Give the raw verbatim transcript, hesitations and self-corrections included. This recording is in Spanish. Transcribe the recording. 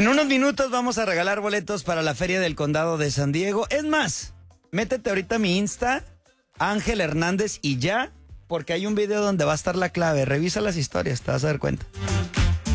En unos minutos vamos a regalar boletos para la Feria del Condado de San Diego. Es más, métete ahorita a mi Insta, Ángel Hernández y ya, porque hay un video donde va a estar la clave. Revisa las historias, te vas a dar cuenta.